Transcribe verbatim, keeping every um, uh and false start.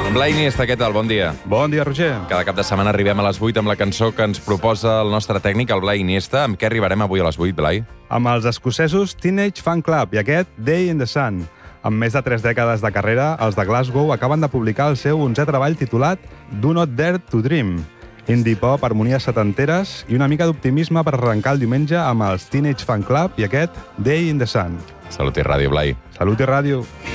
Blai Iniesta, què tal? Bon dia. Bon dia, Roger. Cada cap de setmana arribem a les vuit amb la cançó que ens proposa el nostre tècnic, el Blai Iniesta. Amb què arribarem avui a les vuit, Blai? Amb els escocesos Teenage Fan Club i aquest Day in the Sun. Amb més de tres dècades de carrera, els de Glasgow acaben de publicar el seu onzè treball titulat Do Not Dare to Dream. Indie pop, harmonies setanteres i una mica d'optimisme per arrencar el diumenge amb els Teenage Fan Club i aquest Day in the Sun. Salut i ràdio, Blai. Salut i ràdio.